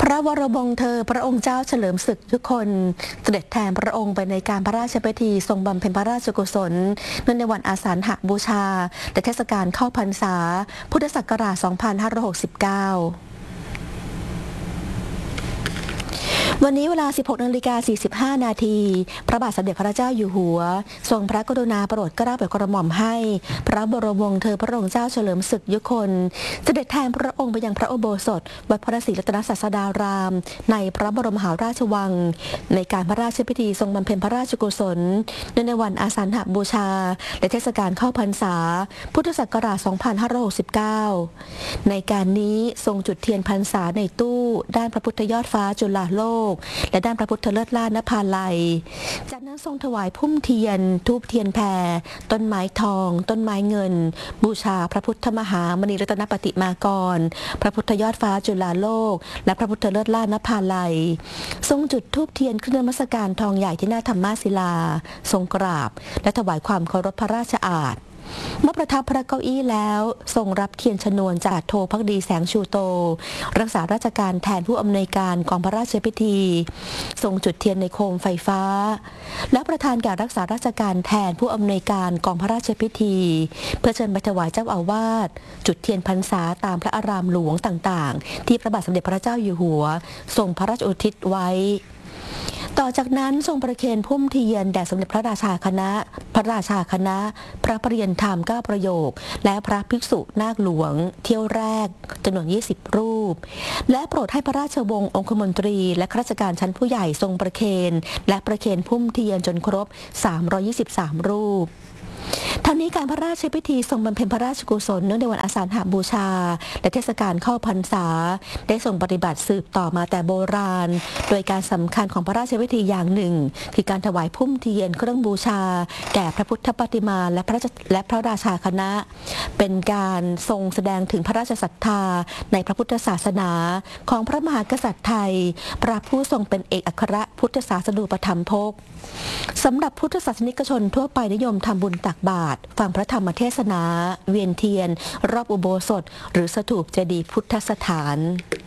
พระวรวงศ์เธอพระองค์เจ้าเฉลิมศึกทุกคนเสด็จแทนพระองค์ไปในการพระราชพิธีทรงบำเพ็ญพระราชกุศลเนื่องในวันอาสาฬหบูชาและเทศกาลเข้าพรรษาพุทธศักราช 2569 วันนี้เวลา 16:45 นาทีพระบาทสมเด็จพระเจ้าอยู่หัวทรงพระกรุณาโปรดเกล้าโปรดกระหม่อมให้พระบรมวงศ์เธอพระองค์เจ้าเฉลิมศึกยุคนเสด็จแทนพระองค์ไปยังพระอุโบสถวัดพระศรีรัตนศาสดารามในพระบรมมหาราชวังในการพระราชพิธีทรงบำเพ็ญพระราชกุศลเนื่องในวันอาสาฬหบูชาและเทศกาลเข้าพรรษาพุทธศักราช 2569 ในการนี้ทรงจุดเทียนพรรษาในตู้ด้านพระพุทธยอดฟ้าจุฬาโลกและด้านพระพุทธเลิศล่านภาลัยจากนั้นทรงถวายพุ่มเทียนธูปเทียนแพรต้นไม้ทองต้นไม้เงินบูชาพระพุทธมหามณีรัตนปฏิมากรพระพุทธยอดฟ้าจุฬาโลกและพระพุทธเลิศล่านภาลัยทรงจุดธูปเทียนขึ้นนมัสการทองใหญ่ที่หน้าธรรมศิลาทรงกราบและถวายความเคารพพระราชอาภเมื่อประทับพระเก้าอี้แล้วทรงรับเทียนชนวนจากโทภักดีแสงชูโตรักษาราชการแทนผู้อำนวยการกองพระราชพิธีทรงจุดเทียนในโคมไฟฟ้าและประธานแก่รักษาราชการแทนผู้อำนวยการกองพระราชพิธีเพื่อเชิญไปถวายเจ้าอาวาสจุดเทียนพรรษาตามพระอารามหลวงต่างๆที่พระบาทสมเด็จพระเจ้าอยู่หัวทรงพระราชอุทิศไว้ต่อจากนั้นทรงประเคนพุ่มเทียนแด่สมเด็จพระราชาคณะพระราชาคณะพระปริยนธรรม9ประโยคและพระภิกษุนาคหลวงเที่ยวแรกจำนวน20 รูปและโปรดให้พระราชวงศ์องคมนตรีและข้าราชการชั้นผู้ใหญ่ทรงประเคนและประเคนพุ่มเทียนจนครบ323 รูปทั้งนี้การพระราชพิธีทรงบำเพ็ญพระราชกุศลเนื่องในวันอาสาฬหบูชาและเทศกาลเข้าพรรษาได้ทรงปฏิบัติสืบต่อมาแต่โบราณโดยการสำคัญของพระราชพิธีอย่างหนึ่งคือการถวายพุ่มเทียนเครื่องบูชาแก่พระพุทธปฏิมาและพระราชาคณะเป็นการทรงแสดงถึงพระราชศรัทธาในพระพุทธศาสนาของพระมหากษัตริย์ไทยพระผู้ทรงเป็นเอกอัครพุทธศาสนูปถัมภกสำหรับพุทธศาสนิกชนทั่วไปนิยมทำบุญตักบาตรฟังพระธรรมเทศนาเวียนเทียนรอบอุโบสถหรือสถูปเจดีย์พุทธสถาน